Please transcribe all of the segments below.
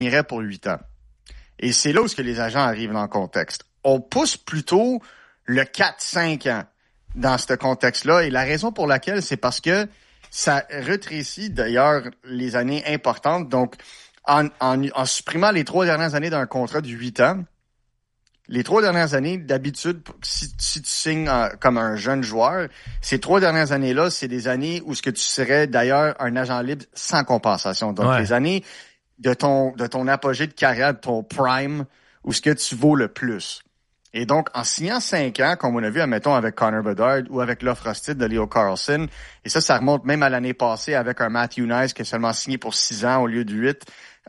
signerait pour 8 ans. Et c'est là où les agents arrivent dans le contexte. On pousse plutôt le 4-5 ans dans ce contexte-là. Et la raison pour laquelle, c'est parce que ça rétrécit d'ailleurs les années importantes. Donc, en supprimant les 3 dernières années d'un contrat de 8 ans, les 3 dernières années, d'habitude, si tu signes comme un jeune joueur, ces 3 dernières années-là, c'est des années où ce que tu serais d'ailleurs un agent libre sans compensation. Donc, les années de ton apogée de carrière, de ton prime, où ce que tu vaux le plus. Et donc, en signant 5 ans, comme on a vu, admettons, avec Connor Bedard ou avec l'offre hostile de Leo Carlsson, et ça remonte même à l'année passée avec un Matthew Nice qui a seulement signé pour 6 ans au lieu de 8,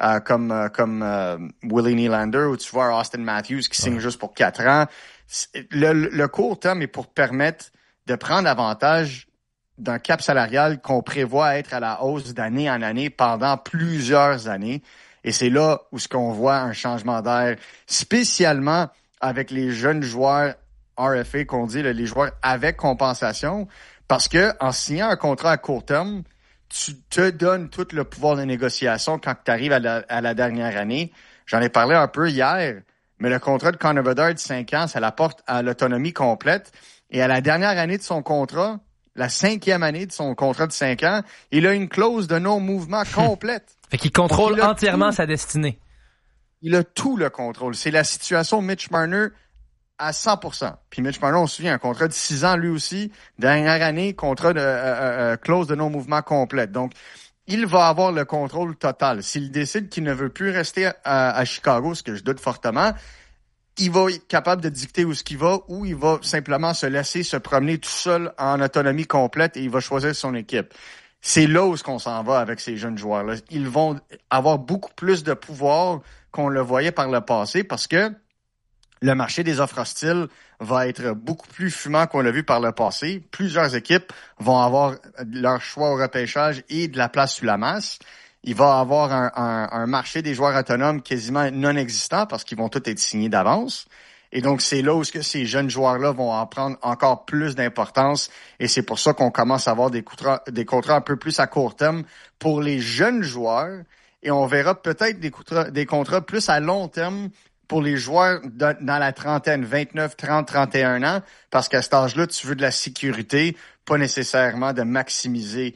comme Willie Nylander, où tu vois Austin Matthews qui signe juste pour 4 ans. Le court terme est pour permettre de prendre avantage d'un cap salarial qu'on prévoit être à la hausse d'année en année pendant plusieurs années. Et c'est là où ce qu'on voit un changement d'air, spécialement avec les jeunes joueurs RFA qu'on dit, les joueurs avec compensation, parce que en signant un contrat à court terme, tu te donnes tout le pouvoir de négociation quand tu arrives à la dernière année. J'en ai parlé un peu hier, mais le contrat de Connor Bedard de 5 ans, ça l'apporte à l'autonomie complète. Et à la dernière année de son contrat, la 5e année de son contrat de 5 ans, il a une clause de non-mouvement complète. Fait qu'il contrôle entièrement sa destinée. Il a tout le contrôle. C'est la situation Mitch Marner à 100%. Puis Mitch Marner, on se souvient, un contrat de 6 ans lui aussi, dernière année, contrat de clause de non-mouvement complète. Donc, il va avoir le contrôle total. S'il décide qu'il ne veut plus rester à Chicago, ce que je doute fortement, il va être capable de dicter où ce qu'il va, ou il va simplement se laisser se promener tout seul en autonomie complète et il va choisir son équipe. C'est là où on s'en va avec ces jeunes joueurs-là. Ils vont avoir beaucoup plus de pouvoir qu'on le voyait par le passé parce que le marché des offres hostiles va être beaucoup plus fumant qu'on l'a vu par le passé. Plusieurs équipes vont avoir leur choix au repêchage et de la place sous la masse. Il va avoir un marché des joueurs autonomes quasiment non existant parce qu'ils vont tous être signés d'avance. Et donc, c'est là où ces jeunes joueurs-là vont en prendre encore plus d'importance. Et c'est pour ça qu'on commence à avoir des contrats un peu plus à court terme pour les jeunes joueurs. Et on verra peut-être des contrats plus à long terme pour les joueurs dans la trentaine, 29, 30, 31 ans, parce qu'à cet âge-là, tu veux de la sécurité, pas nécessairement de maximiser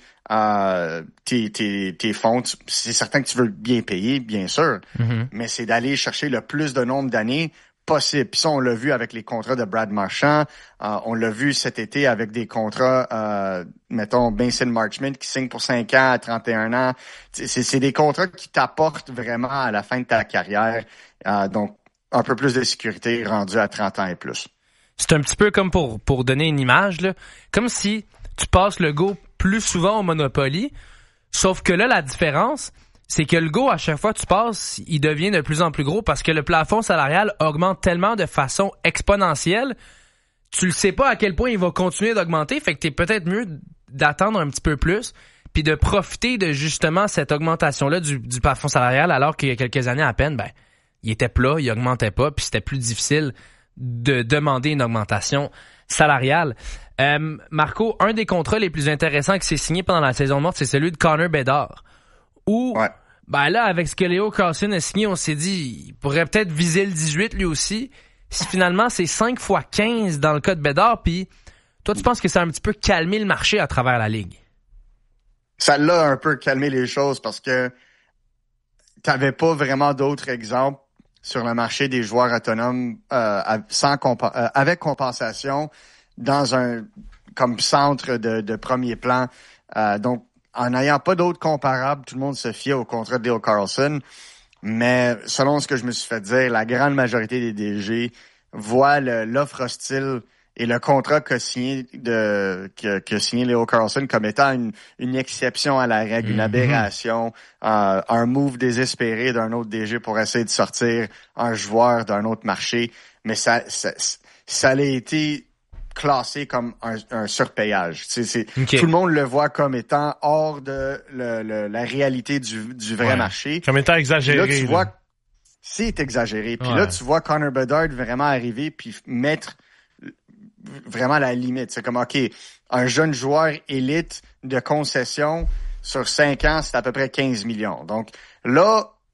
tes fonds. C'est certain que tu veux bien payer, bien sûr, mais c'est d'aller chercher le plus de nombre d'années possible. Puis ça, on l'a vu avec les contrats de Brad Marchand. On l'a vu cet été avec des contrats, mettons, Mason Marchment qui signe pour 5 ans à 31 ans. C'est des contrats qui t'apportent vraiment à la fin de ta carrière. Donc, un peu plus de sécurité rendu à 30 ans et plus. C'est un petit peu comme pour donner une image, là, comme si tu passes le go plus souvent au Monopoly, sauf que là, la différence, c'est que le go, à chaque fois que tu passes, il devient de plus en plus gros parce que le plafond salarial augmente tellement de façon exponentielle, tu le sais pas à quel point il va continuer d'augmenter, fait que t'es peut-être mieux d'attendre un petit peu plus puis de profiter de justement cette augmentation-là du plafond salarial alors qu'il y a quelques années à peine, il était plat, il augmentait pas, puis c'était plus difficile de demander une augmentation salariale. Marco, un des contrats les plus intéressants qui s'est signé pendant la saison morte, c'est celui de Connor Bedard. Où, là, avec ce que Leo Carlsson a signé, on s'est dit, il pourrait peut-être viser le 18 lui aussi. Si finalement, c'est 5 x 15 dans le cas de Bedard, puis toi, tu penses que ça a un petit peu calmé le marché à travers la Ligue? Ça l'a un peu calmé les choses parce que t'avais pas vraiment d'autres exemples sur le marché des joueurs autonomes avec compensation dans un comme centre de premier plan. Donc, en n'ayant pas d'autres comparables, tout le monde se fiait au contrat de Leo Carlsson. Mais selon ce que je me suis fait dire, la grande majorité des DG voient l'offre hostile et le contrat qu'a signé Leo Carlsson comme étant une exception à la règle, une aberration, un move désespéré d'un autre DG pour essayer de sortir un joueur d'un autre marché. Mais ça a été classé comme un surpayage. Okay. Tout le monde le voit comme étant hors de la réalité du vrai marché. Comme étant exagéré. Puis là, tu vois, c'est exagéré. Puis là, tu vois Connor Bedard vraiment arriver puis mettre vraiment la limite. C'est comme, OK, un jeune joueur élite de concession sur 5 ans, c'est à peu près 15 millions. Donc là,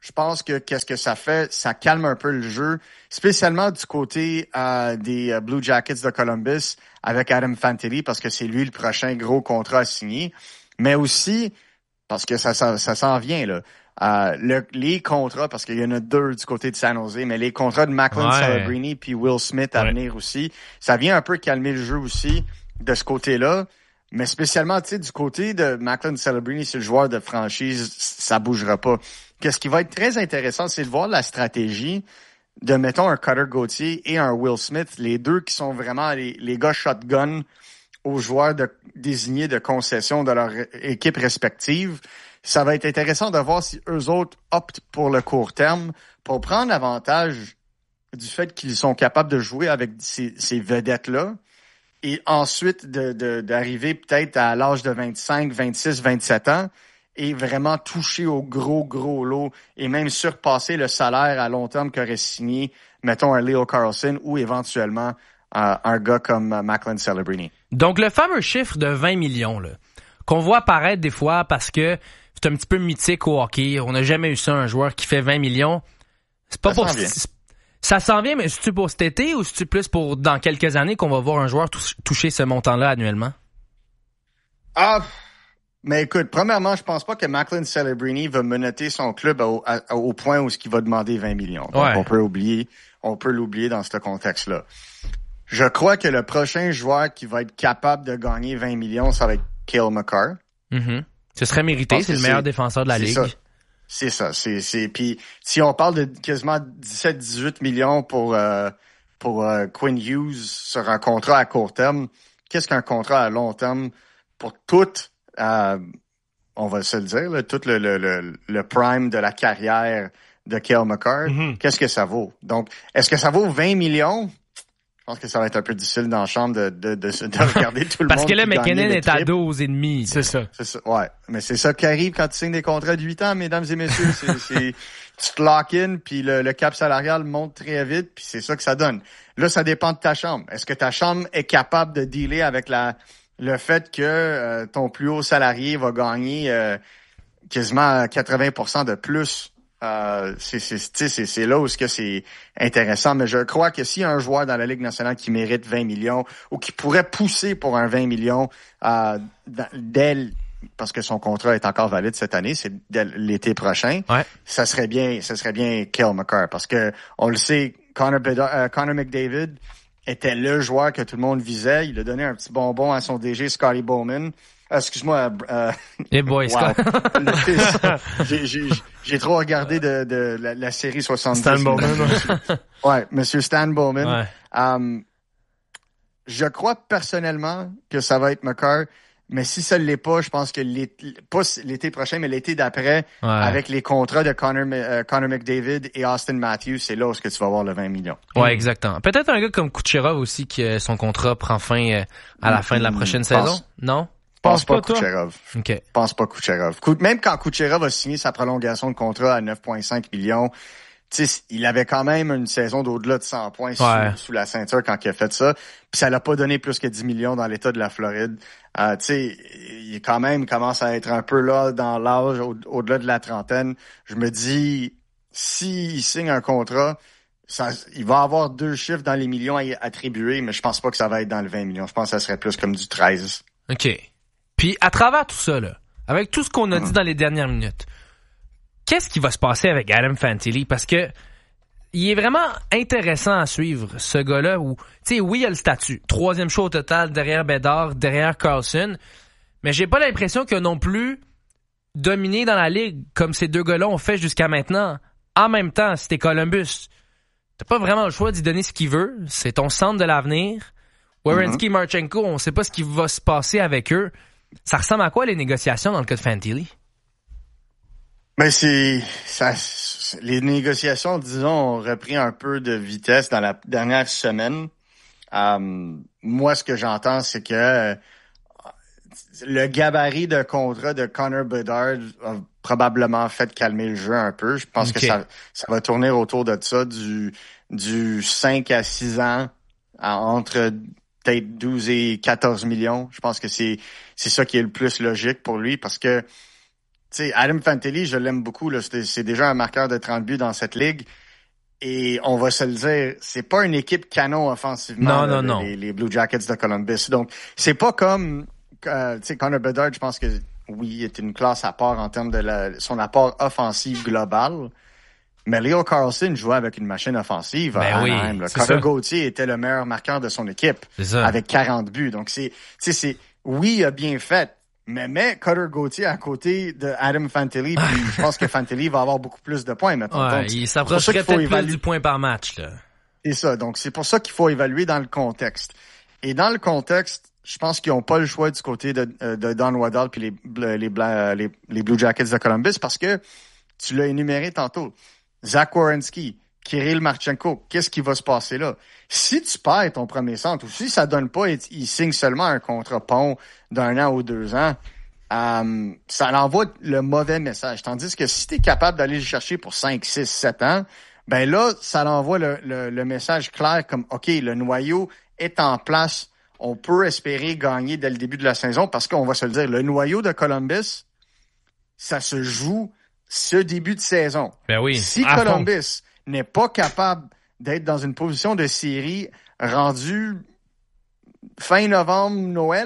je pense que qu'est-ce que ça fait, ça calme un peu le jeu, spécialement du côté des Blue Jackets de Columbus avec Adam Fantilli, parce que c'est lui le prochain gros contrat à signer, mais aussi parce que ça s'en vient là. Les contrats, parce qu'il y en a 2 du côté de San Jose, mais les contrats de Macklin Celebrini puis Will Smith à venir aussi, ça vient un peu calmer le jeu aussi de ce côté-là. Mais spécialement, tu sais, du côté de Macklin Celebrini, c'est le joueur de franchise, ça bougera pas. Qu'est-ce qui va être très intéressant, c'est de voir la stratégie de, mettons, un Cutter Gauthier et un Will Smith, les deux qui sont vraiment les gars shotgun aux joueurs désignés de concession de leur équipe respective. Ça va être intéressant de voir si eux autres optent pour le court terme, pour prendre avantage du fait qu'ils sont capables de jouer avec ces vedettes-là, et ensuite d'arriver peut-être à l'âge de 25, 26, 27 ans et vraiment toucher au gros lot et même surpasser le salaire à long terme qu'aurait signé, mettons, un Leo Carlsson ou éventuellement un gars comme Macklin Celebrini. Donc, le fameux chiffre de 20 millions là, qu'on voit apparaître des fois parce que c'est un petit peu mythique au hockey. On n'a jamais eu ça, un joueur qui fait 20 millions. C'est pas pour... Ça s'en vient, mais c'est-tu pour cet été ou c'est-tu plus pour dans quelques années qu'on va voir un joueur toucher ce montant-là annuellement? Mais écoute, premièrement, je pense pas que Macklin Celebrini va menotter son club au point où il va demander 20 millions. Donc, on peut l'oublier dans ce contexte-là. Je crois que le prochain joueur qui va être capable de gagner 20 millions, ça va être Cale Makar. Mm-hmm. Ce serait mérité, c'est le meilleur défenseur de la Ligue. C'est ça. Puis si on parle de quasiment 17-18 millions pour Quinn Hughes sur un contrat à court terme, qu'est-ce qu'un contrat à long terme pour on va se le dire, là, tout le prime de la carrière de Cale Makar, qu'est-ce que ça vaut? Donc, est-ce que ça vaut 20 millions? Je pense que ça va être un peu difficile dans la chambre de regarder tout le monde. Parce que là, McKinnon est à 12,5. C'est ça. Ouais. Mais c'est ça qui arrive quand tu signes des contrats de 8 ans, mesdames et messieurs. Tu te lock in, puis le cap salarial monte très vite, puis c'est ça que ça donne. Là, ça dépend de ta chambre. Est-ce que ta chambre est capable de dealer avec le fait que ton plus haut salarié va gagner quasiment 80% de plus? C'est là où c'est intéressant, mais je crois que s'il y a un joueur dans la Ligue nationale qui mérite 20 millions ou qui pourrait pousser pour un 20 millions parce que son contrat est encore valide cette année, c'est dès l'été prochain, ça serait bien Cale Makar, parce que on le sait, Connor McDavid était le joueur que tout le monde visait. Il a donné un petit bonbon à son DG Scotty Bowman. Excuse-moi. Les boys, wow. J'ai trop regardé de la série 70. Stan Bowman. Ouais, Monsieur Stan Bowman. Ouais. Je crois personnellement que ça va être Makar, mais si ça ne l'est pas, je pense que pas l'été prochain, mais l'été d'après, avec les contrats de Connor McDavid et Austin Matthews, c'est là où tu vas avoir le 20 millions. Ouais, exactement. Peut-être un gars comme Kucherov aussi, que son contrat prend fin à la fin de la prochaine saison, non? Pense pas Kucherov. OK. Pense pas Kucherov. Même quand Kucherov a signé sa prolongation de contrat à 9,5 millions, tu sais, il avait quand même une saison d'au-delà de 100 points sous la ceinture quand il a fait ça. Puis ça l'a pas donné plus que 10 millions dans l'État de la Floride. Tu sais, il quand même commence à être un peu là dans l'âge, au-delà de la trentaine. Je me dis, s'il signe un contrat, il va avoir 2 chiffres dans les millions à attribuer, mais je pense pas que ça va être dans le 20 millions. Je pense que ça serait plus comme du 13. OK. Puis, à travers tout ça, là, avec tout ce qu'on a dit dans les dernières minutes, qu'est-ce qui va se passer avec Adam Fantilli? Parce que il est vraiment intéressant à suivre, ce gars-là, où, tu sais, oui, il a le statut. 3e choix au total derrière Bédard, derrière Carlson. Mais j'ai pas l'impression qu'il a non plus dominé dans la Ligue comme ces 2 gars-là ont fait jusqu'à maintenant. En même temps, si t'es Columbus, t'as pas vraiment le choix d'y donner ce qu'il veut. C'est ton centre de l'avenir. Werenski, Marchenko, on sait pas ce qui va se passer avec eux. Ça ressemble à quoi les négociations dans le cas de Fantilli? Ben les négociations, disons, ont repris un peu de vitesse dans la dernière semaine. Moi, ce que j'entends, c'est que le gabarit de contrat de Connor Bedard a probablement fait calmer le jeu un peu. Je pense que ça va tourner autour de ça, du 5 à 6 ans, entre peut-être 12 et 14 millions. Je pense que c'est ça qui est le plus logique pour lui, parce que sais, Adam Fantilli, je l'aime beaucoup. Là, c'est déjà un marqueur de 30 buts dans cette ligue. Et on va se le dire, c'est pas une équipe canon offensivement. Non. Les Blue Jackets de Columbus. Donc, c'est pas comme, tu sais, Connor Bedard, je pense que oui, est une classe à part en termes de son apport offensif global. Mais Leo Carlson jouait avec une machine offensive. Carter Gauthier était le meilleur marqueur de son équipe avec 40 buts. Donc, oui, il a bien fait. Mais Cutter Gauthier à côté de Adam Fantilli, puis je pense que Fantilli va avoir beaucoup plus de points maintenant. Ouais, donc, il s'approcherait peut-être plus du point par match, là. C'est ça. Donc, c'est pour ça qu'il faut évaluer dans le contexte. Et dans le contexte, je pense qu'ils n'ont pas le choix du côté de Don Waddell puis les Blue Jackets de Columbus parce que tu l'as énuméré tantôt. Zach Werenski, Kirill Marchenko, qu'est-ce qui va se passer là? Si tu perds ton premier centre ou si ça donne pas et il signe seulement un contrat pont d'1 an ou 2 ans, ça envoie le mauvais message. Tandis que si tu es capable d'aller le chercher pour 5, 6, 7 ans, ben là, ça envoie le message clair comme, OK, le noyau est en place. On peut espérer gagner dès le début de la saison parce qu'on va se le dire, le noyau de Columbus, ça se joue ce début de saison. Ben oui. Si Columbus n'est pas capable d'être dans une position de série rendue fin novembre, Noël,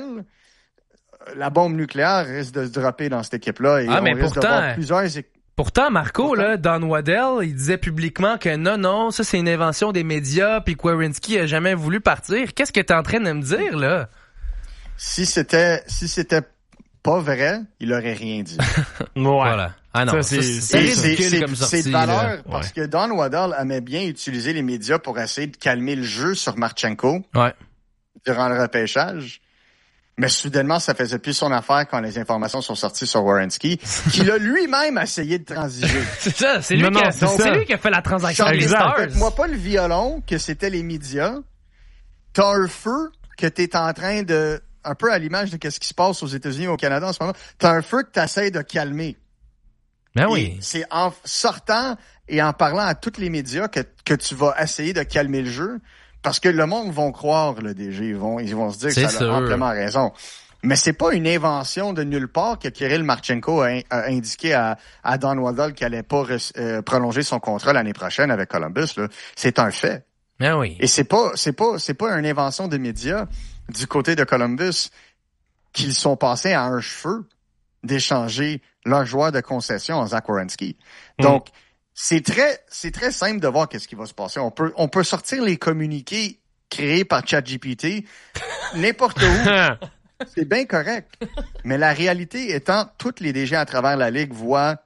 la bombe nucléaire risque de se dropper dans cette équipe-là. Et mais risque de voir plusieurs Pourtant, Marco, là, Don Waddell, il disait publiquement que non, ça c'est une invention des médias, puis que Werenski a jamais voulu partir. Qu'est-ce que t'es en train de me dire, là? Si c'était pas vrai, il aurait rien dit. Ouais. Voilà. Ah non, c'est ridicule comme sortie. C'est de valeur parce que Don Waddell aimait bien utiliser les médias pour essayer de calmer le jeu sur Marchenko durant le repêchage. Mais soudainement, ça faisait plus son affaire quand les informations sont sorties sur Werenski, qu'il a lui-même essayé de transiger. C'est ça, c'est lui qui a fait la transaction avec les Stars. Moi pas le violon, que c'était les médias. T'as un feu que t'es en train de, un peu à l'image de ce qui se passe aux États-Unis et au Canada en ce moment, t'as un feu que t'essayes de calmer. Ben oui. Et c'est en sortant et en parlant à tous les médias que tu vas essayer de calmer le jeu. Parce que le monde vont croire, le DG. Ils vont se dire que ça a amplement raison. Mais c'est pas une invention de nulle part que Kirill Marchenko a indiqué à Don Waddell qu'il allait pas prolonger son contrat l'année prochaine avec Columbus, là. C'est un fait. Ben oui. Et c'est pas une invention des médias du côté de Columbus qu'ils sont passés à un cheveu d'échanger leur joueur de concession en Zach Werenski. Donc, c'est très simple de voir qu'est-ce qui va se passer. On peut sortir les communiqués créés par ChatGPT n'importe où. C'est bien correct. Mais la réalité étant, toutes les DG à travers la Ligue voient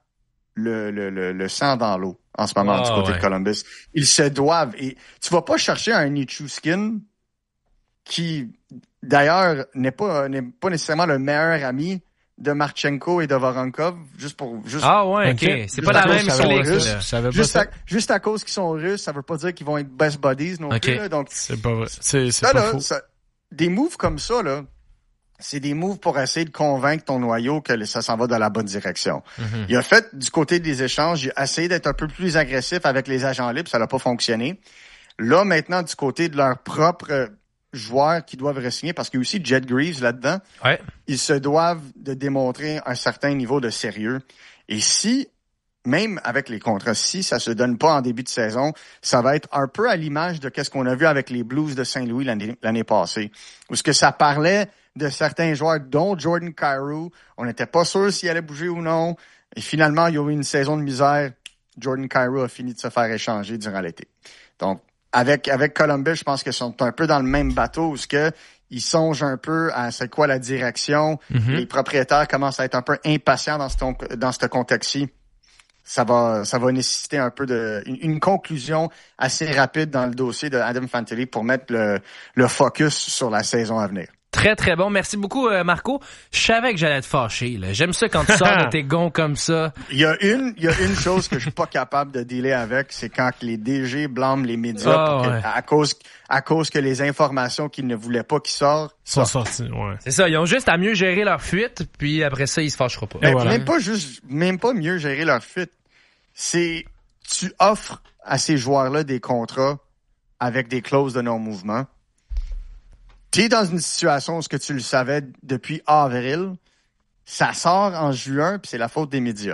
le sang dans l'eau en ce moment du côté de Columbus. Ils se doivent. Et tu vas pas chercher un Nichushkin qui, d'ailleurs, n'est pas nécessairement le meilleur ami de Marchenko et de Voronkov, juste ok. C'est pas la même histoire. Juste à cause qu'ils sont russes, ça veut pas dire qu'ils vont être best buddies non plus. Là, donc, c'est pas vrai. C'est pas faux. Des moves comme ça, là, c'est des moves pour essayer de convaincre ton noyau que ça s'en va dans la bonne direction. Mm-hmm. Il a fait, du côté des échanges, il a essayé d'être un peu plus agressif avec les agents libres, ça n'a pas fonctionné. Là, maintenant, du côté de leur propre joueurs qui doivent re-signer, parce qu'il y a aussi Jet Greaves là-dedans. Ouais. Ils se doivent de démontrer un certain niveau de sérieux. Et si, même avec les contrats, si ça se donne pas en début de saison, ça va être un peu à l'image de qu'est-ce qu'on a vu avec les Blues de Saint-Louis l'année passée. Où ce que ça parlait de certains joueurs, dont Jordan Kyrou. On n'était pas sûr s'il allait bouger ou non. Et finalement, il y a eu une saison de misère. Jordan Kyrou a fini de se faire échanger durant l'été. Donc, avec Columbus, je pense qu'ils sont un peu dans le même bateau où ils songent un peu à c'est quoi la direction. Mm-hmm. Les propriétaires commencent à être un peu impatients dans ce contexte-ci. Ça va nécessiter un peu une conclusion assez rapide dans le dossier de Adam Fantilli pour mettre le focus sur la saison à venir. Très, très bon. Merci beaucoup, Marco. Je savais que j'allais être fâché, là. J'aime ça quand tu sors de tes gonds comme ça. Il y a une chose que je suis pas capable de dealer avec, c'est quand les DG blâment les médias à cause que les informations qu'ils ne voulaient pas qu'ils sortent sont sorties. Ouais. C'est ça. Ils ont juste à mieux gérer leur fuite, puis après ça, ils se fâcheront pas. Voilà. Même pas mieux gérer leur fuite. C'est, tu offres à ces joueurs-là des contrats avec des clauses de non-mouvement. T'es dans une situation où tu le savais depuis avril Ça sort en juin, puis c'est la faute des médias.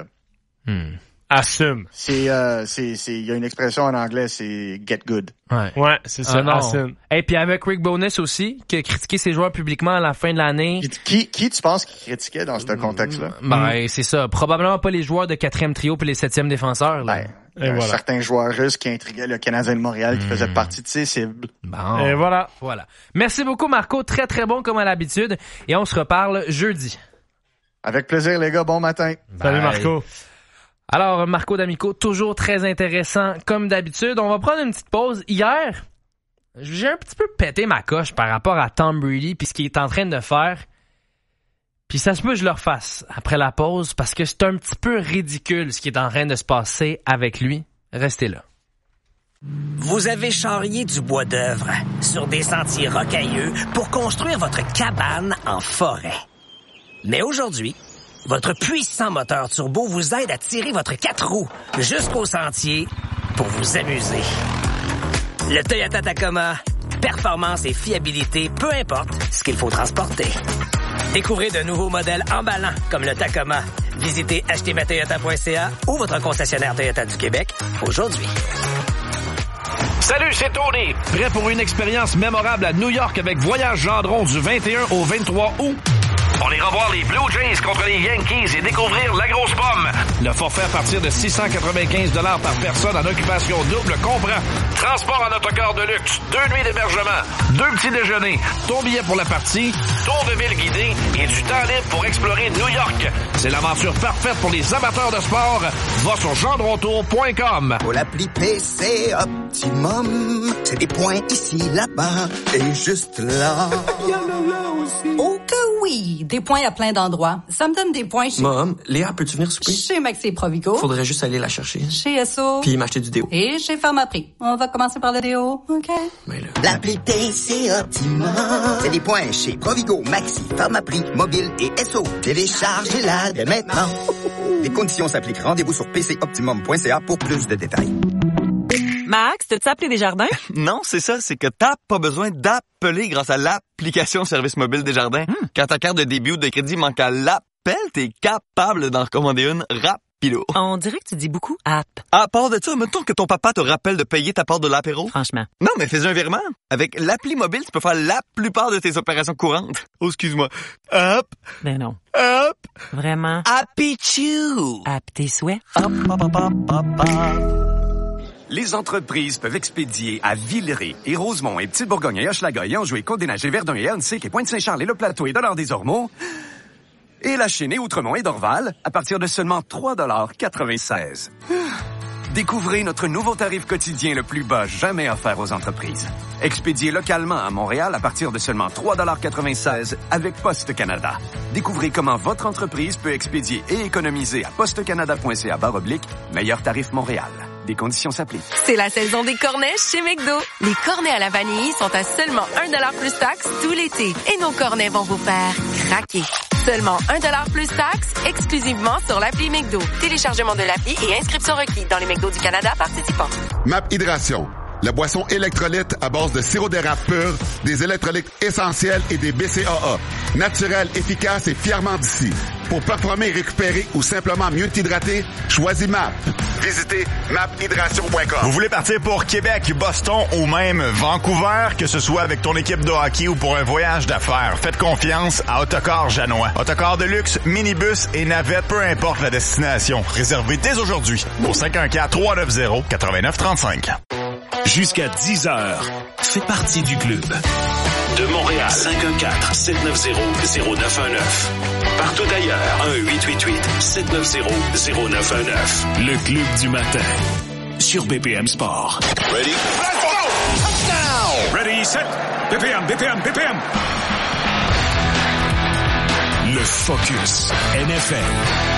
Assume. Il y a une expression en anglais, c'est get good. Ouais, c'est ça, assume. Et puis avec Rick Bowness aussi, qui a critiqué ses joueurs publiquement à la fin de l'année. Qui tu penses qu'il critiquait dans ce contexte-là? C'est ça. Probablement pas les joueurs de 4e trio puis les 7e défenseurs, là. Certains joueurs russes qui intriguaient le Canadien de Montréal qui faisaient partie de ses cibles. Bon. Et voilà. Merci beaucoup, Marco. Très, très bon comme à l'habitude. Et on se reparle jeudi. Avec plaisir, les gars. Bon matin. Salut, Marco. Alors, Marco D'Amico, toujours très intéressant comme d'habitude. On va prendre une petite pause. Hier, j'ai un petit peu pété ma coche par rapport à Tom Brady puis ce qu'il est en train de faire. Puis ça se peut que je le refasse après la pause parce que c'est un petit peu ridicule ce qui est en train de se passer avec lui. Restez là. Vous avez charrié du bois d'œuvre sur des sentiers rocailleux pour construire votre cabane en forêt. Mais aujourd'hui, votre puissant moteur turbo vous aide à tirer votre 4 roues jusqu'au sentier pour vous amuser. Le Toyota Tacoma, performance et fiabilité, peu importe ce qu'il faut transporter. Découvrez de nouveaux modèles emballants comme le Tacoma. Visitez achetezmatoyota.ca ou votre concessionnaire Toyota du Québec aujourd'hui. Salut, c'est Tony. Prêt pour une expérience mémorable à New York avec Voyage Gendron du 21 au 23 août? On ira voir les Blue Jays contre les Yankees et découvrir la grosse pomme. Le forfait à partir de 695 $ par personne en occupation double comprend transport en autocar de luxe, 2 nuits d'hébergement, 2 petits déjeuners, ton billet pour la partie, tour de ville guidé et du temps libre pour explorer New York. C'est l'aventure parfaite pour les amateurs de sport. Va sur gendrontour.com. Pour l'appli PC Optimum, c'est des points ici, là-bas et juste là. Oh que oui! Des points à plein d'endroits. Ça me donne des points chez... Mom, Léa, peux-tu venir souper? Chez Maxi Provigo. Faudrait juste aller la chercher. Chez Esso. Puis m'acheter du déo. Et chez Pharmaprix. On va commencer par le déo, OK? Mais là... L'appli PC Optimum, c'est des points chez Provigo, Maxi, Pharmaprix, Mobile et Esso. Téléchargez-la dès maintenant. Les conditions s'appliquent. Rendez-vous sur pcoptimum.ca pour plus de détails. Max, t'as-tu appelé Desjardins? Non, c'est ça, c'est que t'as pas besoin d'appeler grâce à l'application service mobile Desjardins. Quand ta carte de débit ou de crédit manque à l'appel, t'es capable d'en recommander une rapido. On dirait que tu dis beaucoup app. À part de ça, mettons que ton papa te rappelle de payer ta part de l'apéro. Franchement. Non, mais fais un virement. Avec l'appli mobile, tu peux faire la plupart de tes opérations courantes. Oh, excuse-moi. Hop. Ben non. Hop. Vraiment. Happy-choo. App tes souhaits. Hop, hop, hop, hop, hop, hop. Les entreprises peuvent expédier à Villeray et Rosemont et Petite-Bourgogne et Hochelaga et Anjou et Côte-des-Neiges et Verdun et Huntsic et Pointe-Saint-Charles et Le Plateau et Dollard-des-Ormeaux et La Chênaie, Outremont et Dorval à partir de seulement 3,96 $. Découvrez notre nouveau tarif quotidien le plus bas jamais offert aux entreprises. Expédié localement à Montréal à partir de seulement 3,96 $ avec Poste Canada. Découvrez comment votre entreprise peut expédier et économiser à postecanada.ca/meilleur tarif Montréal. Des conditions s'appliquent. C'est la saison des cornets chez McDo. Les cornets à la vanille sont à seulement 1 $ plus taxe tout l'été. Et nos cornets vont vous faire craquer. Seulement 1 $ plus taxe, exclusivement sur l'appli McDo. Téléchargement de l'appli et inscription requis dans les McDo du Canada participants. MAP Hydration, la boisson électrolyte à base de sirop d'érable pur, des électrolytes essentiels et des BCAA. Naturel, efficace et fièrement d'ici. Pour performer et récupérer ou simplement mieux t'hydrater, choisis MAP. Visitez maphydration.com. Vous voulez partir pour Québec, Boston ou même Vancouver, que ce soit avec ton équipe de hockey ou pour un voyage d'affaires, faites confiance à Autocar Janois. Autocar de luxe, minibus et navette, peu importe la destination. Réservez dès aujourd'hui au 514-390-8935. Jusqu'à 10h, fais partie du club. De Montréal, 514-790-0919. Partout ailleurs, 1-888-790-0919. Le club du matin, sur BPM Sport. Ready? Let's go! Touchdown! Ready, set, BPM. Le Focus NFL.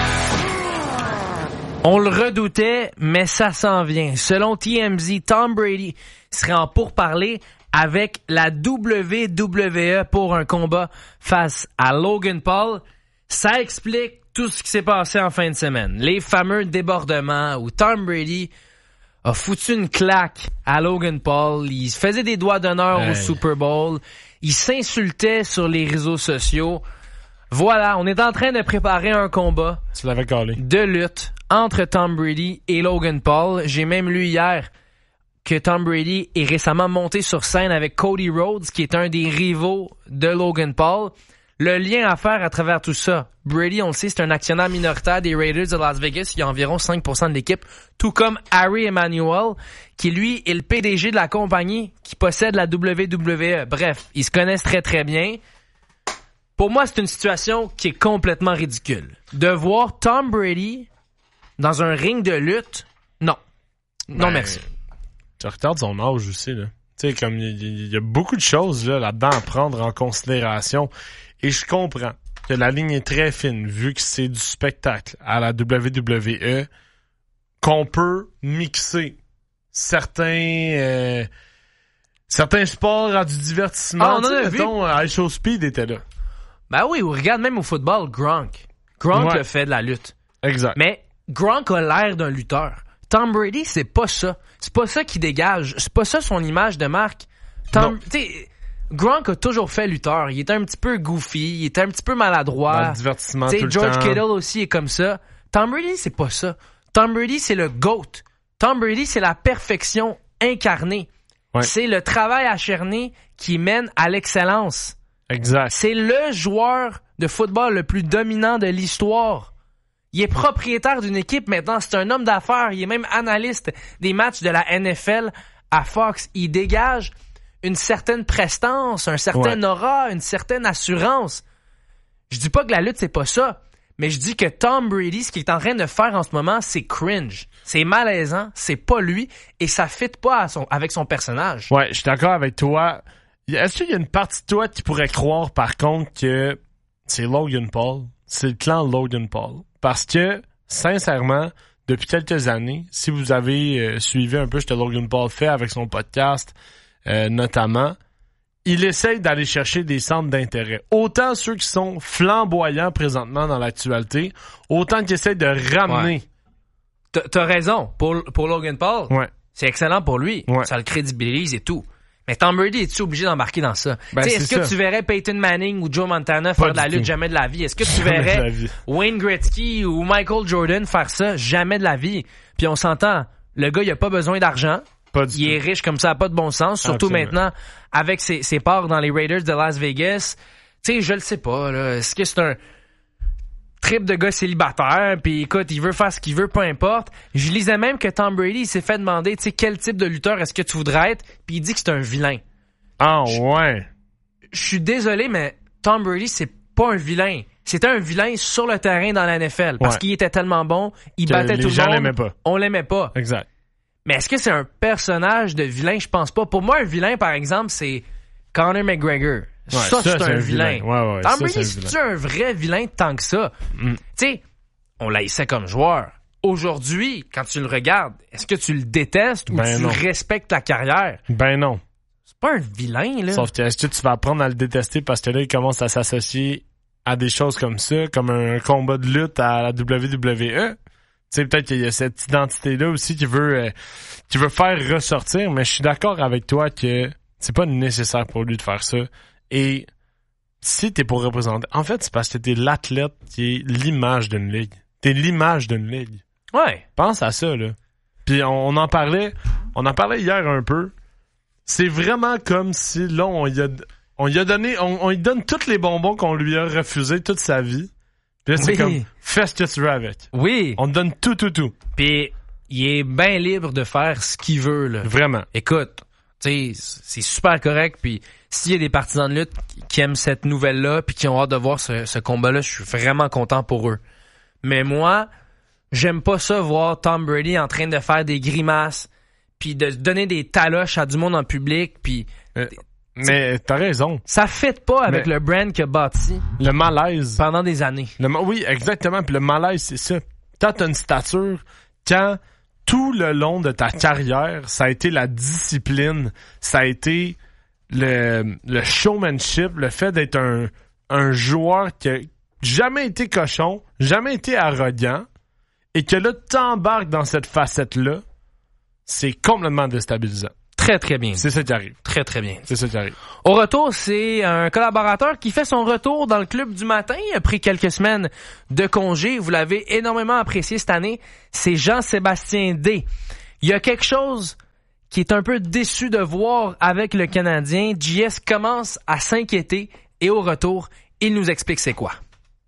On le redoutait, mais ça s'en vient. Selon TMZ, Tom Brady serait en pourparlers avec la WWE pour un combat face à Logan Paul. Ça explique tout ce qui s'est passé en fin de semaine. Les fameux débordements où Tom Brady a foutu une claque à Logan Paul. Il faisait des doigts d'honneur au Super Bowl. Il s'insultait sur les réseaux sociaux. Voilà, on est en train de préparer un combat de lutte entre Tom Brady et Logan Paul. J'ai même lu hier que Tom Brady est récemment monté sur scène avec Cody Rhodes, qui est un des rivaux de Logan Paul. Le lien à faire à travers tout ça, Brady, on le sait, c'est un actionnaire minoritaire des Raiders de Las Vegas. Il y a environ 5% de l'équipe, tout comme Harry Emanuel, qui lui est le PDG de la compagnie qui possède la WWE. Bref, ils se connaissent très très bien. Pour moi, c'est une situation qui est complètement ridicule. De voir Tom Brady dans un ring de lutte, non. Non, merci. Tu regardes son âge aussi, là. Tu sais, comme il y a beaucoup de choses là-dedans à prendre en considération. Et je comprends que la ligne est très fine, vu que c'est du spectacle à la WWE, qu'on peut mixer certains sports à du divertissement. High Show Speed était là. Ben oui, ou regarde même au football, Gronk. Gronk le fait de la lutte. Exact. Mais Gronk a l'air d'un lutteur. Tom Brady, c'est pas ça. C'est pas ça qui dégage. C'est pas ça son image de marque. Gronk a toujours fait lutteur. Il était un petit peu goofy, il était un petit peu maladroit. Dans le divertissement tout le George temps. Kittle aussi est comme ça. Tom Brady, c'est pas ça. Tom Brady, c'est le GOAT. Tom Brady, c'est la perfection incarnée. Ouais. C'est le travail acharné qui mène à l'excellence. Exact. C'est le joueur de football le plus dominant de l'histoire. Il est propriétaire d'une équipe maintenant. C'est un homme d'affaires. Il est même analyste des matchs de la NFL à Fox. Il dégage une certaine prestance, un certain aura, une certaine assurance. Je dis pas que la lutte, c'est pas ça. Mais je dis que Tom Brady, ce qu'il est en train de faire en ce moment, c'est cringe. C'est malaisant. C'est pas lui. Et ça fit pas avec son personnage. Ouais, je suis d'accord avec toi. Est-ce qu'il y a une partie de toi qui pourrait croire, par contre, que c'est Logan Paul? C'est le clan Logan Paul. Parce que, sincèrement, depuis quelques années, si vous avez suivi un peu ce que Logan Paul fait avec son podcast, notamment, il essaye d'aller chercher des centres d'intérêt. Autant ceux qui sont flamboyants présentement dans l'actualité, autant qu'il essaye de ramener. Ouais. T'as raison. Pour Logan Paul, c'est excellent pour lui. Ouais. Ça le crédibilise et tout. Mais Tom Brady, es-tu obligé d'embarquer dans ça? Est-ce que tu verrais Peyton Manning ou Joe Montana faire de la lutte? Jamais de la vie. Est-ce que tu verrais Wayne Gretzky ou Michael Jordan faire ça? Jamais de la vie. Puis on s'entend, le gars, il a pas besoin d'argent. Il est riche comme ça, pas de bon sens. Surtout maintenant, avec ses parts dans les Raiders de Las Vegas. Tu sais, je le sais pas, là. Est-ce que c'est un trip de gars célibataire, puis écoute, il veut faire ce qu'il veut, peu importe. Je lisais même que Tom Brady, il s'est fait demander, tu sais, quel type de lutteur est-ce que tu voudrais être, puis il dit que c'est un vilain. Ah ouais. Je suis désolé, mais Tom Brady, c'est pas un vilain. C'était un vilain sur le terrain dans la NFL, parce qu'il était tellement bon, il battait tout le monde. Les gens l'aimaient pas. On l'aimait pas. Exact. Mais est-ce que c'est un personnage de vilain? Je pense pas. Pour moi, un vilain, par exemple, c'est Conor McGregor. Ouais, ça, c'est un vilain. Ouais, Tom Brady, c'est-tu un vrai vilain tant que ça? Tu sais, on l'haïssait comme joueur. Aujourd'hui, quand tu le regardes, est-ce que tu le détestes ou tu respectes la carrière? Ben non. C'est pas un vilain, là. Sauf que est-ce que tu vas apprendre à le détester parce que là, il commence à s'associer à des choses comme ça, comme un combat de lutte à la WWE? Tu sais, peut-être qu'il y a cette identité-là aussi qui veut faire ressortir, mais je suis d'accord avec toi que c'est pas nécessaire pour lui de faire ça. Et si t'es pour représenter... En fait, c'est parce que t'es l'athlète qui est l'image d'une ligue. T'es l'image d'une ligue. Ouais. Pense à ça, là. Puis on en parlait hier un peu. C'est vraiment comme si, là, on lui donne tous les bonbons qu'on lui a refusés toute sa vie. Puis là, c'est comme, fais ce que tu veux avec. Oui. On te donne tout. Puis il est bien libre de faire ce qu'il veut, là. Vraiment. Écoute, tu sais, c'est super correct, puis s'il y a des partisans de lutte qui aiment cette nouvelle-là puis qui ont hâte de voir ce combat-là, je suis vraiment content pour eux. Mais moi, j'aime pas ça voir Tom Brady en train de faire des grimaces puis de donner des taloches à du monde en public puis... Mais t'as raison. Ça fit pas avec le brand qu'il a bâti. Le malaise. Pendant des années. Oui, exactement. Puis le malaise, c'est ça. Quand t'as une stature, quand tout le long de ta carrière, ça a été la discipline, ça a été le showmanship, le fait d'être un joueur qui a jamais été cochon, jamais été arrogant, et que là, t'embarques dans cette facette-là, c'est complètement déstabilisant. Très, très bien. C'est ça qui arrive. Très, très bien. C'est ça qui arrive. Au retour, c'est un collaborateur qui fait son retour dans le club du matin après quelques semaines de congé. Vous l'avez énormément apprécié cette année. C'est Jean-Sébastien D. Il y a quelque chose qui est un peu déçu de voir avec le Canadien. JS commence à s'inquiéter et au retour, il nous explique c'est quoi.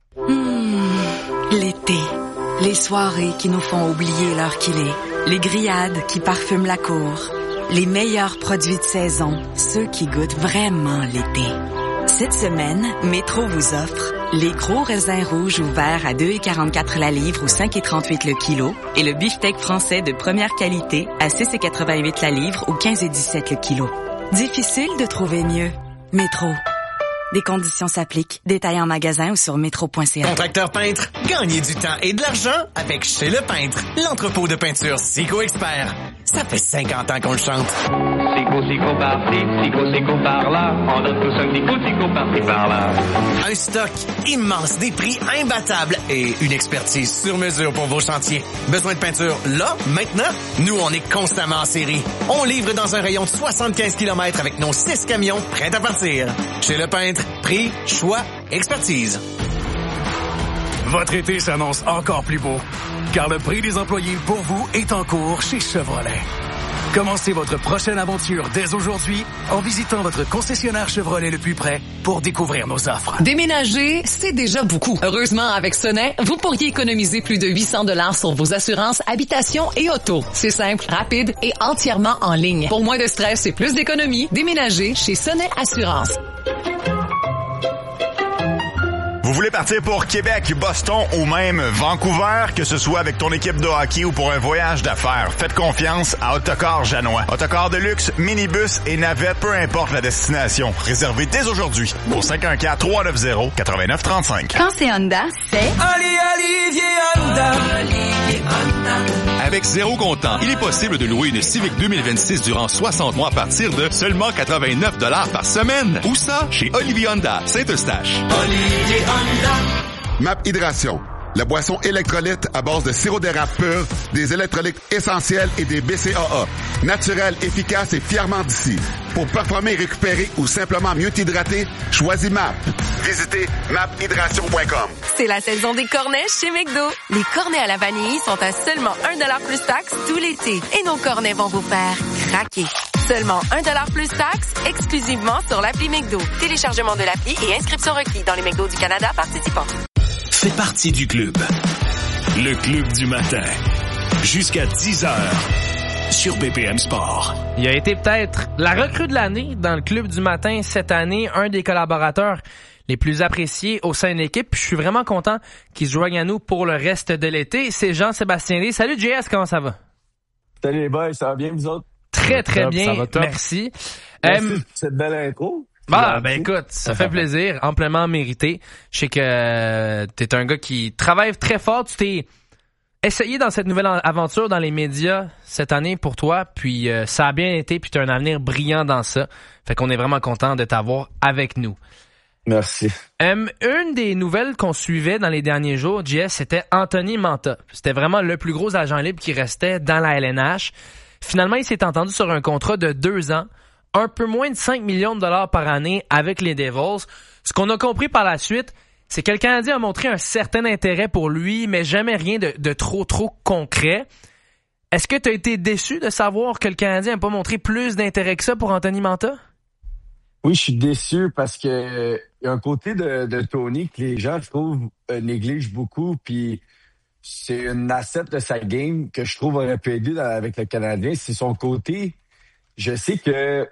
L'été. Les soirées qui nous font oublier l'heure qu'il est. Les grillades qui parfument la cour. Les meilleurs produits de saison. Ceux qui goûtent vraiment l'été. Cette semaine, Métro vous offre les gros raisins rouges ou verts à 2,44 la livre ou 5,38 le kilo et le beefsteak français de première qualité à 6,88 la livre ou 15,17 le kilo. Difficile de trouver mieux. Métro. Des conditions s'appliquent. Détails en magasin ou sur métro.ca. Contracteur peintre, gagnez du temps et de l'argent avec Chez Le Peintre, l'entrepôt de peinture Sico Expert. Ça fait 50 ans qu'on le chante. Sico par-ci, Sico par-là. On donne tous un Sico par-ci par-là. Un stock immense, des prix imbattables et une expertise sur mesure pour vos chantiers. Besoin de peinture là, maintenant? Nous, on est constamment en série. On livre dans un rayon de 75 km avec nos 6 camions prêts à partir. Chez Le Peintre, prix, choix, expertise. Votre été s'annonce encore plus beau, car le prix des employés pour vous est en cours chez Chevrolet. Commencez votre prochaine aventure dès aujourd'hui en visitant votre concessionnaire Chevrolet le plus près pour découvrir nos offres. Déménager, c'est déjà beaucoup. Heureusement, avec Sonnet, vous pourriez économiser plus de 800 $ sur vos assurances, habitation et auto. C'est simple, rapide et entièrement en ligne. Pour moins de stress et plus d'économie, déménagez chez Sonnet Assurance. Vous voulez partir pour Québec, Boston ou même Vancouver, que ce soit avec ton équipe de hockey ou pour un voyage d'affaires, faites confiance à Autocar Janois. Autocar de luxe, minibus et navette, peu importe la destination. Réservez dès aujourd'hui au 514-390-8935. Quand c'est Honda, c'est... Olivier Honda. Avec zéro comptant, il est possible de louer une Civic 2026 durant 60 mois à partir de seulement 89 $ par semaine. Où ça? Chez Olivier Honda, Saint-Eustache. Olivier Honda. MAP Hydration, la boisson électrolyte à base de sirop d'érable pur, des électrolytes essentiels et des BCAA. Naturel, efficace et fièrement d'ici. Pour performer, récupérer ou simplement mieux t'hydrater, choisis MAP. Visitez maphydration.com. C'est la saison des cornets chez McDo. Les cornets à la vanille sont à seulement 1$ plus taxe tout l'été. Et nos cornets vont vous faire craquer. Seulement 1$ plus taxe, exclusivement sur l'appli McDo. Téléchargement de l'appli et inscription requis dans les McDo du Canada participants. Fais partie du club. Le club du matin. Jusqu'à 10h. Sur BPM Sport. Il a été peut-être la recrue de l'année dans le club du matin cette année, un des collaborateurs les plus appréciés au sein de l'équipe. Je suis vraiment content qu'il se joigne à nous pour le reste de l'été. C'est Jean-Sébastien D. Salut JS, comment ça va? Salut les boys, ça va bien vous autres? Très, très top, bien, top. merci. Merci pour cette belle intro. Ben écoute, ça fait plaisir, amplement mérité. Je sais que t'es un gars qui travaille très fort. Tu t'es essayé dans cette nouvelle aventure dans les médias cette année pour toi, puis ça a bien été, puis t'as un avenir brillant dans ça. Fait qu'on est vraiment content de t'avoir avec nous. Merci. Une des nouvelles qu'on suivait dans les derniers jours, JS, c'était Anthony Mantha. C'était vraiment le plus gros agent libre qui restait dans la LNH. Finalement, il s'est entendu sur un contrat de 2 ans, un peu moins de 5 millions de $ par année avec les Devils. Ce qu'on a compris par la suite, c'est que le Canadien a montré un certain intérêt pour lui, mais jamais rien de trop concret. Est-ce que tu as été déçu de savoir que le Canadien n'a pas montré plus d'intérêt que ça pour Anthony Mantha? Oui, je suis déçu parce que il y a un côté de Tony que les gens, je trouve, négligent beaucoup, puis c'est une asset de sa game que je trouve aurait pu aider avec le Canadien. C'est son côté. Je sais que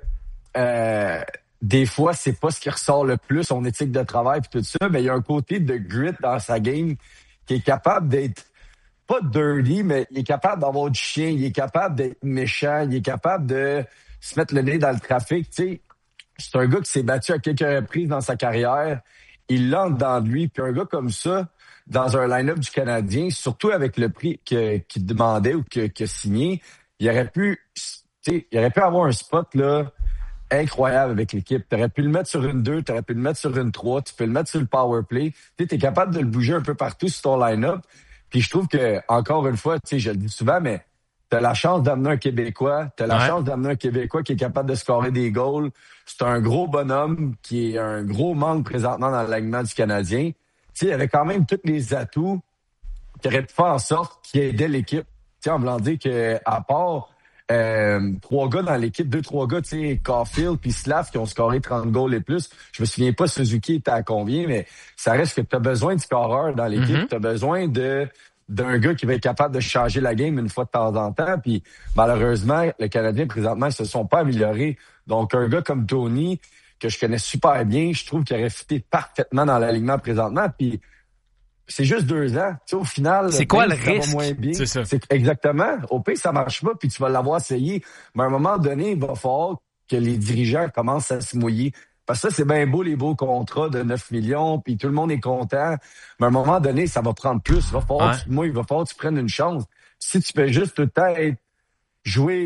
des fois, c'est pas ce qui ressort le plus, son éthique de travail et tout ça, mais il y a un côté de grit dans sa game qui est capable d'être pas dirty, mais il est capable d'avoir du chien, il est capable d'être méchant, il est capable de se mettre le nez dans le trafic. Tu sais, c'est un gars qui s'est battu à quelques reprises dans sa carrière. Il l'a dans lui. Puis un gars comme ça, dans un line-up du Canadien, surtout avec le prix qu'il demandait ou qu'il a signé, il aurait pu avoir un spot là incroyable avec l'équipe. Tu aurais pu le mettre sur une 2, tu aurais pu le mettre sur une 3, tu peux le mettre sur le power play. Tu es capable de le bouger un peu partout sur ton line-up. Puis je trouve que, encore une fois, je le dis souvent, mais t'as la chance d'amener un Québécois, qui est capable de scorer des goals. C'est un gros bonhomme qui est un gros manque présentement dans l'alignement du Canadien. Tu sais, il y avait quand même tous les atouts qui auraient pu faire en sorte qu'il aidait l'équipe. Tu sais, en voulant dire que à part 3 gars dans l'équipe, 2-3 gars, tu sais, Caulfield puis Slav qui ont scoré 30 goals et plus. Je me souviens pas Suzuki était à combien, mais ça reste que t'as besoin de scoreurs dans l'équipe. T'as besoin d'un gars qui va être capable de changer la game une fois de temps en temps. Puis malheureusement, le Canadien, présentement, ils se sont pas améliorés. Donc, un gars comme Tony, que je connais super bien, je trouve qu'il aurait fité parfaitement dans l'alignement présentement. Puis c'est juste 2 ans. Tu sais, au final, c'est quoi le risque? Moins bien. C'est ça. Exactement. Au pire, ça marche pas, puis tu vas l'avoir essayé. Mais à un moment donné, il va falloir que les dirigeants commencent à se mouiller. Parce que ça, c'est bien beau, les beaux contrats de 9 millions, puis tout le monde est content. Mais à un moment donné, ça va prendre plus. Il va falloir que tu te mouilles, il va falloir que tu prennes une chance. Si tu peux juste tout le temps jouer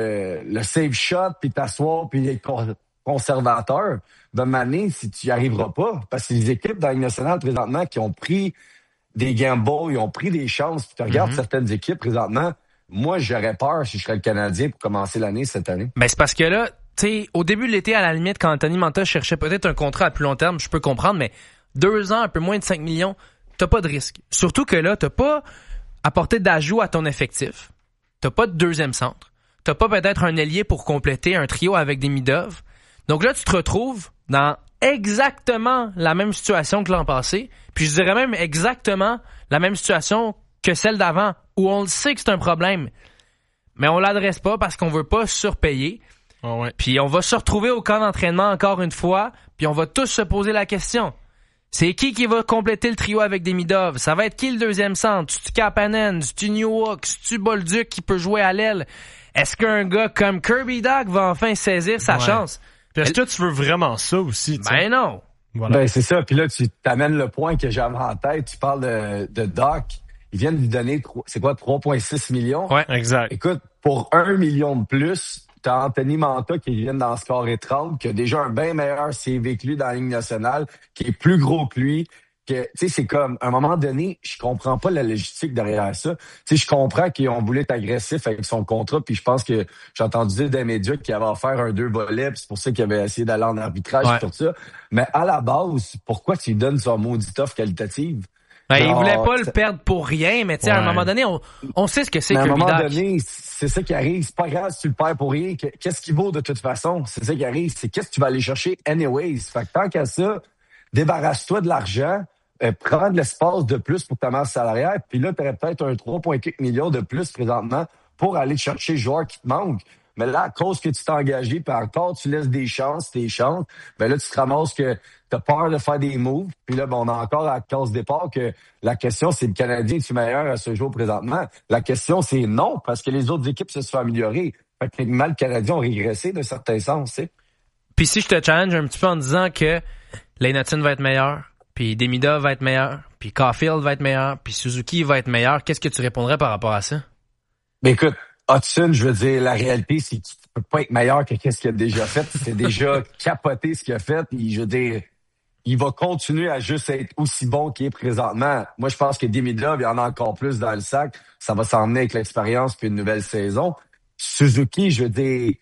le safe shot, puis t'asseoir, puis être conservateur, de manière, si tu n'y arriveras pas. Parce que les équipes dans la Ligue nationale, présentement, qui ont pris des gambles, ils ont pris des chances. Puis tu regardes certaines équipes, présentement, moi, j'aurais peur si je serais le Canadien pour commencer l'année cette année. Ben, c'est parce que là, tu sais, au début de l'été, à la limite, quand Anthony Mantha cherchait peut-être un contrat à plus long terme, je peux comprendre, mais 2 ans, un peu moins de 5 millions, t'as pas de risque. Surtout que là, t'as pas apporté d'ajout à ton effectif. T'as pas de deuxième centre. T'as pas peut-être un ailier pour compléter un trio avec des mid-off. Donc là, tu te retrouves dans exactement la même situation que l'an passé, puis je dirais même exactement la même situation que celle d'avant, où on le sait que c'est un problème, mais on l'adresse pas parce qu'on veut pas surpayer. Oh ouais. Puis on va se retrouver au camp d'entraînement encore une fois, puis on va tous se poser la question. C'est qui va compléter le trio avec des mid-off? Ça va être qui le deuxième centre? C'est-tu Kapanen? C'est-tu Newhook? C'est-tu Bolduc qui peut jouer à l'aile? Est-ce qu'un gars comme Kirby Dach va enfin saisir sa chance? Puis est-ce que tu veux vraiment ça aussi? T'sais? Ben non! Voilà. Ben c'est ça. Puis là, tu t'amènes le point que j'avais en tête. Tu parles de Dach. Ils viennent lui donner, c'est quoi, 3,6 millions? Ouais, exact. Écoute, pour 1 million de plus, t'as Anthony Mantha qui vient d'en scorer 30, qui a déjà un bien meilleur CV que lui dans la Ligue nationale, qui est plus gros que lui. Tu sais, c'est comme, à un moment donné, je comprends pas la logistique derrière ça. Tu sais, je comprends qu'ils ont voulu être agressifs avec son contrat, puis je pense que j'ai entendu dire des médias qu'il avait offert un 2 volets, puis c'est pour ça qu'il avait essayé d'aller en arbitrage et tout ça. Mais à la base, pourquoi tu lui donnes son maudite offre qualitative? Ben, il voulait pas le perdre pour rien, mais tu sais, à un moment donné, on sait ce que c'est que Kirby Dach. À un moment donné, c'est ça qui arrive. C'est pas grave si tu le perds pour rien. Qu'est-ce qu'il vaut de toute façon? C'est ça qui arrive. C'est qu'est-ce que tu vas aller chercher anyways. Fait que tant qu'à ça, débarrasse-toi de l'argent, prends de l'espace de plus pour ta masse salariale, puis là, tu aurais peut-être un 3,4 millions de plus présentement pour aller chercher le joueur qui te manque. Mais là, à cause que tu t'es engagé, puis encore, tu laisses tes chances, ben là, tu te ramasses que t'as peur de faire des moves. Puis là, ben, on a encore à la case départ que la question, c'est le Canadien est-tu meilleur à ce jour présentement? La question, c'est non, parce que les autres équipes se sont améliorées. Fait que techniquement, le Canadien ont régressé d'un certain sens, tu sais. Puis si je te challenge un petit peu en disant que Lehnaton va être meilleur, puis Demidov va être meilleur, puis Caulfield va être meilleur, puis Suzuki va être meilleur, qu'est-ce que tu répondrais par rapport à ça? Ben écoute, Hudson, je veux dire, la réalité, c'est qu'il peut pas être meilleur que qu'est-ce qu'il a déjà fait. C'est déjà capoté ce qu'il a fait. Et je veux dire, il va continuer à juste être aussi bon qu'il est présentement. Moi, je pense que Demidov, il y en a encore plus dans le sac. Ça va s'emmener avec l'expérience puis une nouvelle saison. Suzuki, je veux dire,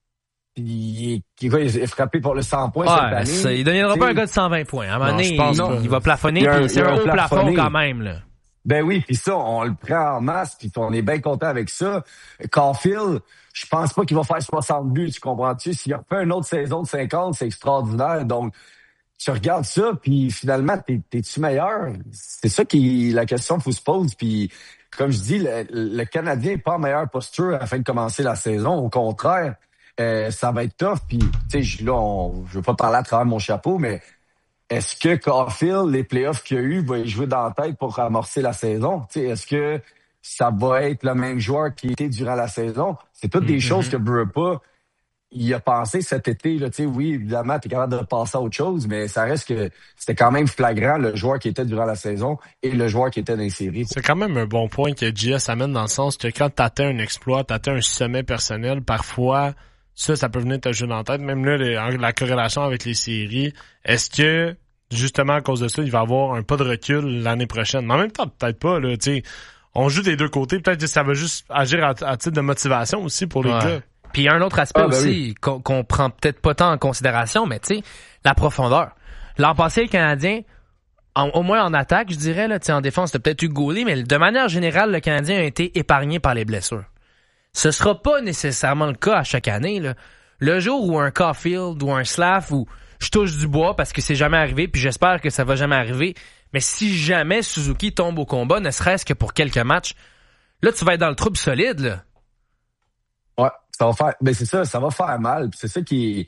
il est frappé pour le 100 points cette année. Il ne deviendra pas un gars de 120 points. À un moment donné, il va plafonner, puis c'est un haut plafond quand même, là. Ben oui, puis ça, on le prend en masse, puis on est bien content avec ça. Caulfield, je pense pas qu'il va faire 60 buts, tu comprends-tu? S'il a fait une autre saison de 50, c'est extraordinaire. Donc, tu regardes ça, puis finalement, t'es-tu meilleur? C'est ça qui la question qu'il faut se poser. Puis, comme je dis, le Canadien n'est pas en meilleure posture afin de commencer la saison. Au contraire, ça va être tough. Puis, tu sais, là, je veux pas parler à travers mon chapeau, mais est-ce que Caulfield, les playoffs qu'il y a eu, va y jouer dans la tête pour amorcer la saison? T'sais, est-ce que ça va être le même joueur qui était durant la saison? C'est toutes des choses que Burpa, il a pensé cet été. Là, oui, évidemment, tu es capable de passer à autre chose, mais ça reste que c'était quand même flagrant le joueur qui était durant la saison et le joueur qui était dans les séries. C'est quand même un bon point que JS amène dans le sens que quand tu atteins un exploit, tu atteins un sommet personnel, parfois... Ça peut venir te jouer dans la tête. Même là, la corrélation avec les séries, est-ce que, justement, à cause de ça, il va avoir un pas de recul l'année prochaine? Mais en même temps, peut-être pas, là, tu sais. on joue des deux côtés. Peut-être que ça va juste agir à titre de motivation aussi pour les gars. Puis il y a un autre aspect aussi qu'on prend peut-être pas tant en considération, mais tu sais, la profondeur. L'an passé, le Canadien, au moins en attaque, je dirais, là, en défense, c'était peut-être Hugo Goulet, mais de manière générale, le Canadien a été épargné par les blessures. Ce sera pas nécessairement le cas à chaque année, là. Le jour où un Caulfield ou un Slav, où je touche du bois parce que c'est jamais arrivé, puis j'espère que ça va jamais arriver, mais si jamais Suzuki tombe au combat, ne serait-ce que pour quelques matchs, là, tu vas être dans le trouble solide, là. Ouais, ça va faire. Ben c'est ça va faire mal. Puis c'est ça qui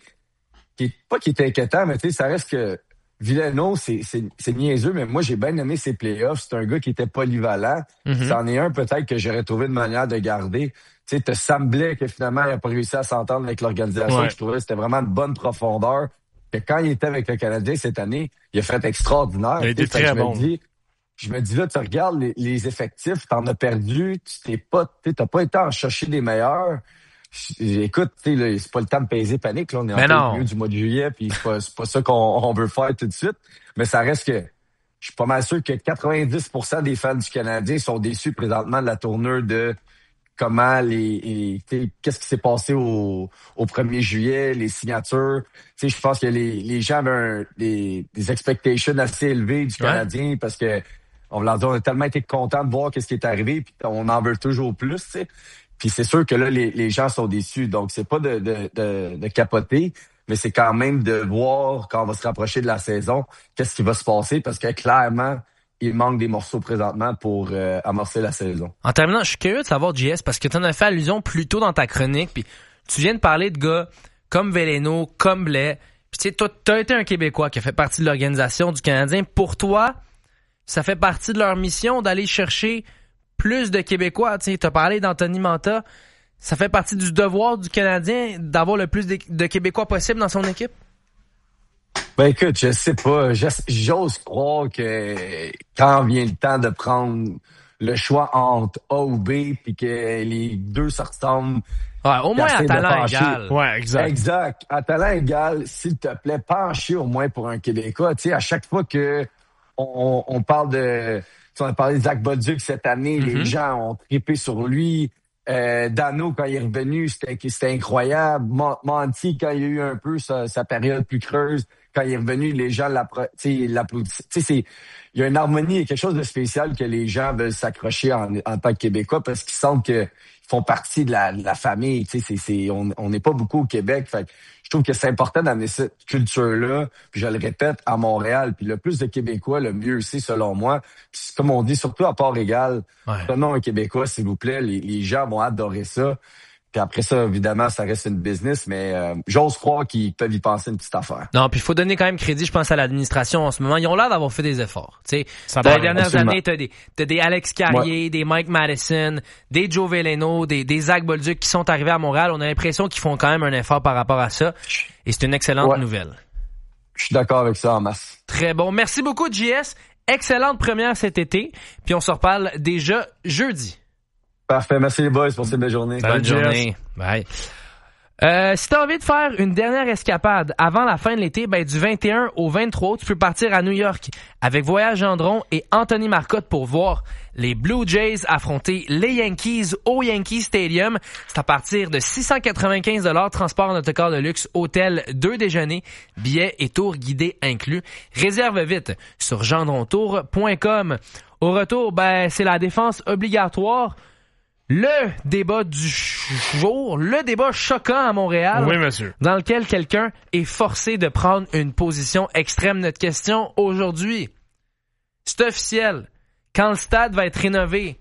est inquiétant, mais tu sais, ça reste que Villeneuve, c'est niaiseux, mais moi j'ai bien aimé ses playoffs. C'est un gars qui était polyvalent. C'en est un peut-être que j'aurais trouvé une manière de garder. Tu sais, te semblait que finalement il n'a pas réussi à s'entendre avec l'organisation. Ouais. Je trouvais que c'était vraiment une bonne profondeur. Que quand il était avec le Canadien cette année, il a fait extraordinaire. Il était très bon. Je me dis là, tu regardes les effectifs, t'en as perdu, t'as pas été en chercher des meilleurs. Écoute, tu sais, c'est pas le temps de peser panique, là. On est en milieu du mois de juillet, puis c'est pas ça qu'on veut faire tout de suite. Mais ça reste que je suis pas mal sûr que 90% des fans du Canadien sont déçus présentement de la tournure de comment qu'est-ce qui s'est passé au 1er juillet, les signatures. Tu sais, je pense que les gens avaient des expectations assez élevées du Canadien parce que on a tellement été contents de voir qu'est-ce qui est arrivé, puis on en veut toujours plus, tu sais. Puis c'est sûr que là, les gens sont déçus. Donc, c'est pas de capoter, mais c'est quand même de voir, quand on va se rapprocher de la saison, qu'est-ce qui va se passer, parce que clairement, il manque des morceaux présentement pour amorcer la saison. En terminant, je suis curieux de savoir, JS, parce que tu en as fait allusion plus tôt dans ta chronique, puis tu viens de parler de gars comme Veleno, comme Blais. Puis tu sais, toi, t'as été un Québécois qui a fait partie de l'organisation du Canadien. Pour toi, ça fait partie de leur mission d'aller chercher plus de Québécois. Tu sais, t'as parlé d'Anthony Mantha. Ça fait partie du devoir du Canadien d'avoir le plus de Québécois possible dans son équipe? Ben écoute, je sais pas. J'ose croire que quand vient le temps de prendre le choix entre A ou B, puis que les deux se ressemblent. Ouais, au moins à talent égal. Ouais, exact. Exact. À talent égal, s'il te plaît, pencher au moins pour un Québécois. Tu sais, à chaque fois que on parle de... On a parlé de Zach Bolduc cette année, les gens ont trippé sur lui. Dano, quand il est revenu, c'était incroyable. Monty, quand il y a eu un peu sa période plus creuse, quand il est revenu, les gens l'applaudissaient. Il y a une harmonie et quelque chose de spécial que les gens veulent s'accrocher en tant que Québécois parce qu'ils sentent qu'ils font partie de la famille. On n'est pas beaucoup au Québec. Fait je trouve que c'est important d'amener cette culture-là, puis je le répète, à Montréal. Puis le plus de Québécois, le mieux aussi, selon moi. Puis comme on dit, surtout à part égale, prenons un Québécois, s'il vous plaît. Les gens vont adorer ça. Puis après ça, évidemment, ça reste une business, mais j'ose croire qu'ils peuvent y penser une petite affaire. Non, puis il faut donner quand même crédit, je pense, à l'administration en ce moment. Ils ont l'air d'avoir fait des efforts. Tu sais, dans les dernières années, t'as des Alex Carrier, des Mike Madison, des Joe Veleno, des Zach Bolduc qui sont arrivés à Montréal. On a l'impression qu'ils font quand même un effort par rapport à ça. Et c'est une excellente nouvelle. Je suis d'accord avec ça en masse. Très bon. Merci beaucoup, JS. Excellente première cet été. Puis on se reparle déjà jeudi. Parfait. Merci les boys pour cette belle journée. Bonne journée. Bye. Si t'as envie de faire une dernière escapade avant la fin de l'été, du 21 au 23, tu peux partir à New York avec Voyage Gendron et Anthony Marcotte pour voir les Blue Jays affronter les Yankees au Yankee Stadium. C'est à partir de 695 $, transport en autocar de luxe, hôtel, 2 déjeuners, billets et tours guidés inclus. Réserve vite sur gendrontour.com. Au retour, c'est la défense obligatoire. Le débat du jour, le débat choquant à Montréal. Oui, monsieur. Dans lequel quelqu'un est forcé de prendre une position extrême. Notre question aujourd'hui, c'est officiel. Quand le stade va être rénové,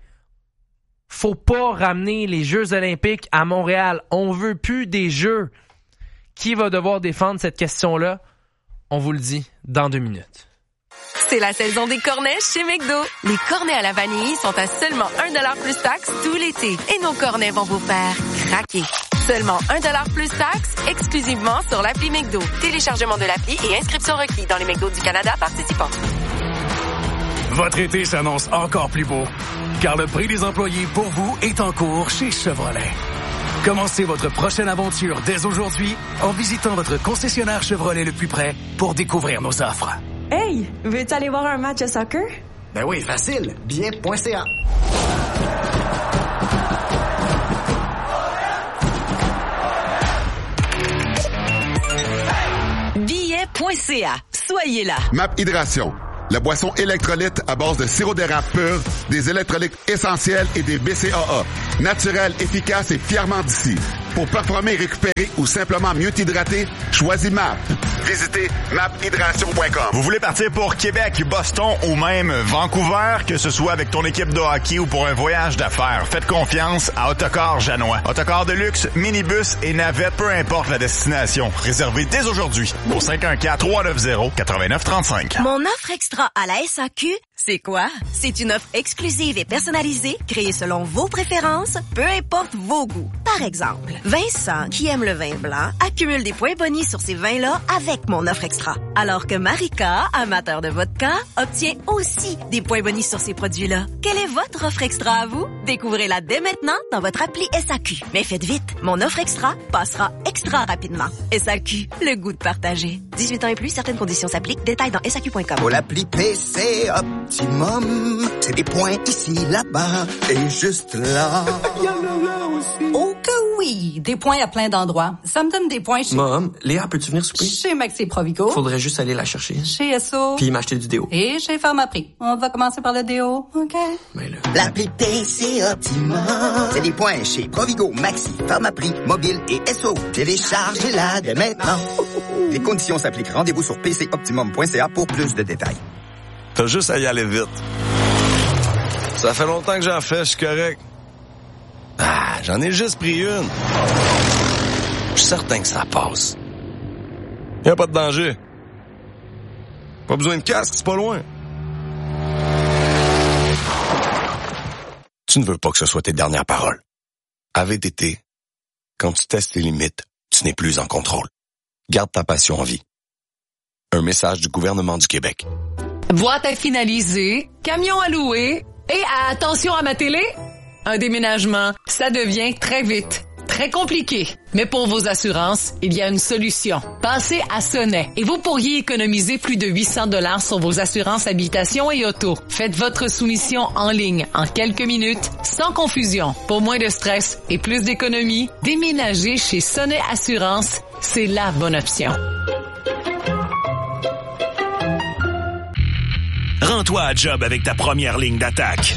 faut pas ramener les Jeux olympiques à Montréal. On veut plus des Jeux. Qui va devoir défendre cette question-là? On vous le dit dans 2 minutes. C'est la saison des cornets chez McDo. Les cornets à la vanille sont à seulement 1$ plus taxe tout l'été. Et nos cornets vont vous faire craquer. Seulement 1$ plus taxe, exclusivement sur l'appli McDo. Téléchargement de l'appli et inscription requis dans les McDo du Canada participants. Votre été s'annonce encore plus beau, car le prix des employés pour vous est en cours chez Chevrolet. Commencez votre prochaine aventure dès aujourd'hui en visitant votre concessionnaire Chevrolet le plus près pour découvrir nos offres. Hey, veux-tu aller voir un match de soccer? Ben oui, facile. Billet.ca. maphydration.ca. Soyez là. MAP Hydration, la boisson électrolyte à base de sirop d'érable pur, des électrolytes essentiels et des BCAA. Naturel, efficace et fièrement d'ici. Pour performer, récupérer ou simplement mieux t'hydrater, choisis MAP. Visitez maphydration.com. Vous voulez partir pour Québec, Boston ou même Vancouver, que ce soit avec ton équipe de hockey ou pour un voyage d'affaires, faites confiance à Autocar Janois. Autocar de luxe, minibus et navette, peu importe la destination. Réservez dès aujourd'hui au 514-390-8935. Mon offre extra à la SAQ, c'est quoi? C'est une offre exclusive et personnalisée, créée selon vos préférences, peu importe vos goûts. Par exemple, Vincent, qui aime le vin blanc, accumule des points bonus sur ces vins-là avec mon offre extra. Alors que Marika, amateur de vodka, obtient aussi des points bonus sur ces produits-là. Quelle est votre offre extra à vous? Découvrez-la dès maintenant dans votre appli SAQ. Mais faites vite, mon offre extra passera extra rapidement. SAQ, le goût de partager. 18 ans et plus, certaines conditions s'appliquent. Détails dans SAQ.com. Pour l'appli PC Optimum, c'est des points ici, là-bas et juste là. Oh que oui, des points à plein d'endroits. Ça me donne des points chez... Mom, Léa, peux-tu venir souper? Chez Maxi Provigo. Faudrait juste aller la chercher. Chez Esso. Puis m'acheter du déo. Et chez Pharmaprix. On va commencer par le déo, OK? Mais là... L'appli PC Optimum, c'est des points chez Provigo, Maxi, Pharmaprix, Mobile et Esso. Téléchargez-la dès maintenant. Les conditions s'appliquent. Rendez-vous sur pcoptimum.ca pour plus de détails. T'as juste à y aller vite. Ça fait longtemps que j'en fais, je suis correct. Ah, j'en ai juste pris une. Je suis certain que ça passe. Y a pas de danger. Pas besoin de casque, c'est pas loin. Tu ne veux pas que ce soit tes dernières paroles. À VTT, quand tu testes tes limites, tu n'es plus en contrôle. Garde ta passion en vie. Un message du gouvernement du Québec. Boîte à finaliser, camion à louer et attention à ma télé, un déménagement, ça devient très vite, très compliqué. Mais pour vos assurances, il y a une solution. Passez à Sonnet et vous pourriez économiser plus de 800 $ sur vos assurances habitation et auto. Faites votre soumission en ligne en quelques minutes, sans confusion. Pour moins de stress et plus d'économie, déménager chez Sonnet Assurance, c'est la bonne option. Rends-toi à job avec ta première ligne d'attaque.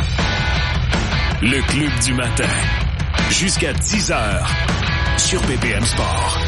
Le Club du matin. Jusqu'à 10h sur BPM Sport.